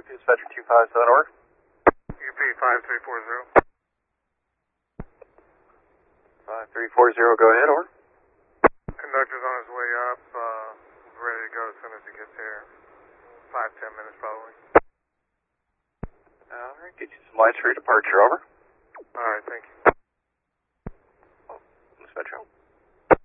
UP Dispatcher 257, over. UP 5340. 5340, go ahead, over. Conductor's on his way up, ready to go as soon as he gets here. 5-10 minutes probably. Alright, get you some lights for your departure, over. Alright, thank you.